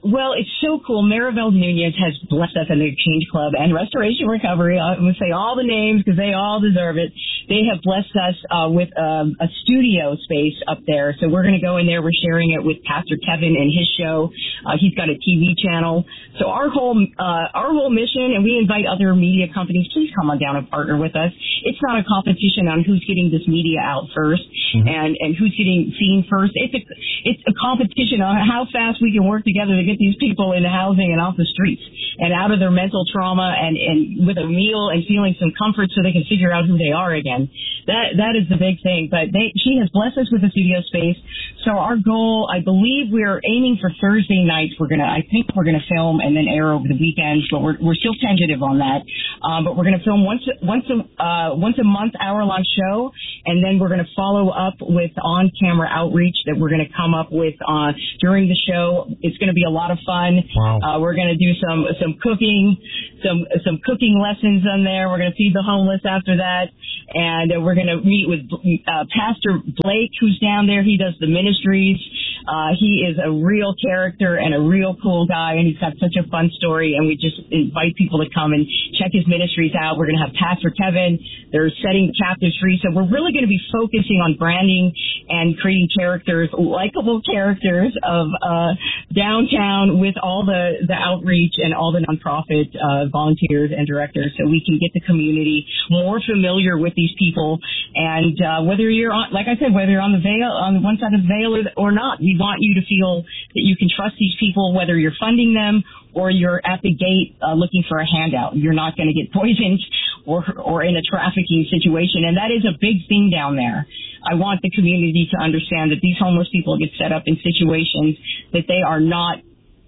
Well, it's so cool. Maribel Nunez has blessed us in the Exchange Club and Restoration Recovery. I'm going to say all the names because they all deserve it. They have blessed us uh, with um, a studio space up there. So we're going to go in there. We're sharing it with Pastor Kevin and his show. Uh, he's got a T V channel. So our whole uh, our whole mission, and we invite other media companies, please come on down and partner with us. It's not a competition on who's getting this media out first mm-hmm. and, and who's getting seen first. It's a, it's a competition on how fast we can work together to get these people into housing and off the streets and out of their mental trauma and, and with a meal and feeling some comfort so they can figure out who they are again. That that is the big thing. But they, she has blessed us with a studio space. So our goal, I believe we're aiming for Thursday nights. We're gonna, I think we're gonna film and then air over the weekends, but we're we're still tentative on that. Um, but we're gonna film once once a uh, once a month, hour long show, and then we're gonna follow up with on camera outreach that we're gonna come up with on uh, during the show. It's gonna be a lot of fun. Wow. Uh, we're gonna do some some cooking, some some cooking lessons on there. We're gonna feed the homeless after that, and uh, we're gonna meet with uh, Pastor Blake, who's down there. He does the ministries. Uh, he is a real character and a real cool guy, and he's got such a fun story, and we just invite people to come and check his ministries out. We're going to have Pastor Kevin. They're setting the captives free, so we're really going to be focusing on branding and creating characters, likable characters of uh, downtown with all the, the outreach and all the nonprofit uh, volunteers and directors, so we can get the community more familiar with these people. And uh, whether you're on, like I said, whether you're on the veil, on one side of the veil or, or not, we want you to feel that you can trust these people, whether you're funding them or you're at the gate uh, looking for a handout. You're not going to get poisoned or or in a trafficking situation, and that is a big thing down there. I want the community to understand that these homeless people get set up in situations that they are not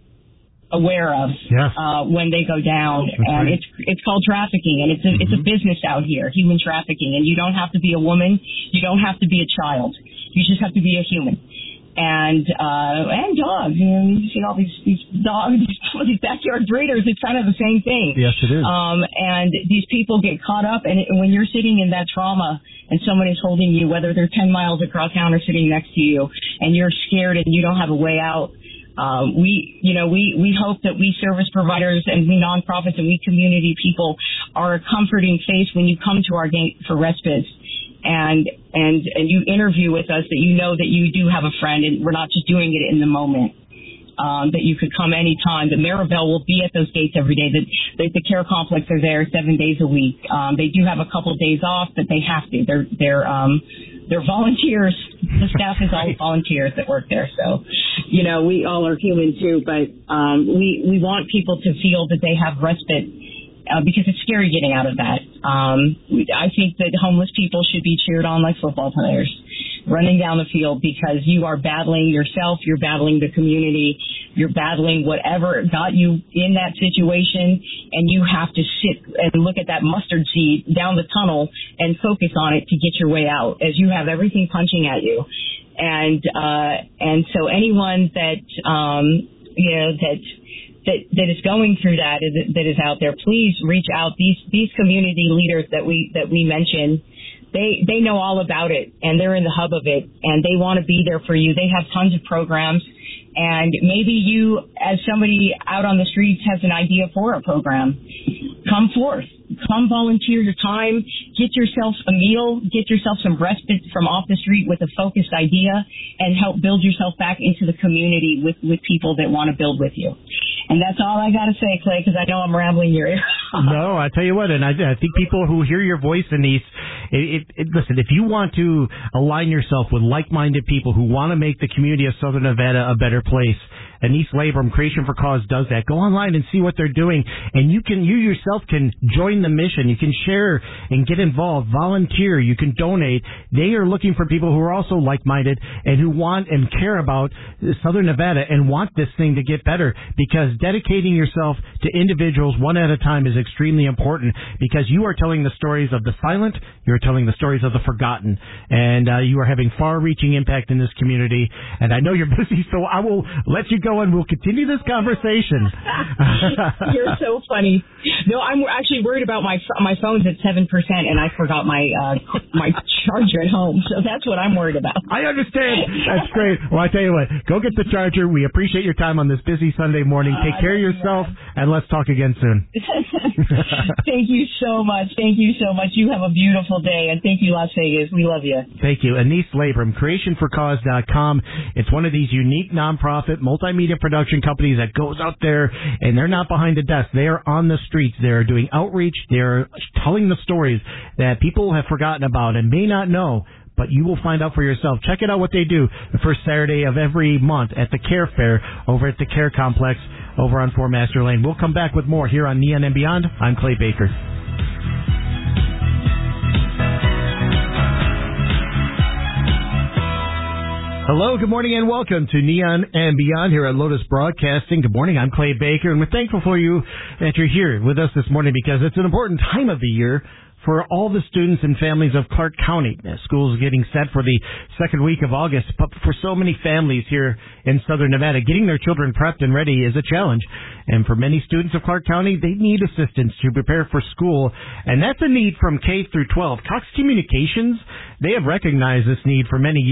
aware of yes. uh, when they go down, That's and right. it's it's called trafficking, and it's a, mm-hmm. it's a business out here, human trafficking, and you don't have to be a woman, you don't have to be a child, you just have to be a human. And uh and dogs, you know, you see all these these dogs, these, these backyard breeders. It's kind of the same thing. Yes, it is. Um, and these people get caught up, and it, when you're sitting in that trauma, and someone is holding you, whether they're ten miles across town or sitting next to you, and you're scared and you don't have a way out. Um, we, you know, we, we hope that we service providers and we nonprofits and we community people are a comforting face when you come to our gate for respite. And, and, and you interview with us, that you know that you do have a friend, and we're not just doing it in the moment. Um, that you could come anytime. The Maribel will be at those gates every day. The, the, the care complex are there seven days a week. Um, they do have a couple of days off, but they have to. They're, they're, um, they're volunteers. The staff is all volunteers that work there. So, you know, we all are human too, but, um, we, we want people to feel that they have respite. Uh, because it's scary getting out of that. Um, I think that homeless people should be cheered on like football players, running down the field, because you are battling yourself, you're battling the community, you're battling whatever got you in that situation, and you have to sit and look at that mustard seed down the tunnel and focus on it to get your way out, as you have everything punching at you. And uh, and so anyone that um, you know that. That, that is going through that, is, that is out there, please reach out. These these community leaders that we that we mentioned, they they know all about it, and they're in the hub of it, and they want to be there for you. They have tons of programs, and maybe you, as somebody out on the streets, has an idea for a program. Come forth. Come volunteer your time. Get yourself a meal. Get yourself some respite from off the street with a focused idea, and help build yourself back into the community with, with people that want to build with you. And that's all I got to say, Clay, because I know I'm rambling your ear. No, I tell you what, and I, I think people who hear your voice in these, it, it, it, listen, if you want to align yourself with like-minded people who want to make the community of Southern Nevada a better place, and East Labrum, Creation for Cause does that. Go online and see what they're doing, and you can, you yourself can join the mission. You can share and get involved, volunteer. You can donate. They are looking for people who are also like-minded and who want and care about Southern Nevada and want this thing to get better, because dedicating yourself to individuals one at a time is extremely important, because you are telling the stories of the silent, you're telling the stories of the forgotten, and uh, you are having far-reaching impact in this community. And I know you're busy, so I will let you go show, and we'll continue this conversation. You're so funny. No, I'm actually worried about my my phone's at seven percent, and I forgot my uh, my charger at home. So that's what I'm worried about. I understand. That's great. Well, I tell you what, go get the charger. We appreciate your time on this busy Sunday morning. Take uh, care of yourself, and let's talk again soon. Thank you so much. Thank you so much. You have a beautiful day, and thank you, Las Vegas. We love you. Thank you. Anise Labrum, creation for cause dot com. It's one of these unique nonprofit multimedia production companies that goes out there, and they're not behind a desk. They are on the streets. They're doing outreach. They're telling the stories that people have forgotten about and may not know, but you will find out for yourself. Check it out what they do the first Saturday of every month at the Care Fair over at the Care Complex over on Four Master Lane. We'll come back with more here on Neon and Beyond. I'm Clay Baker. Hello, good morning, and welcome to Neon and Beyond here at Lotus Broadcasting. Good morning, I'm Clay Baker, and we're thankful for you that you're here with us this morning because it's an important time of the year for all the students and families of Clark County. School's getting set for the second week of August, but for so many families here in Southern Nevada, getting their children prepped and ready is a challenge. And for many students of Clark County, they need assistance to prepare for school, and that's a need from K through twelve. Cox Communications, they have recognized this need for many years.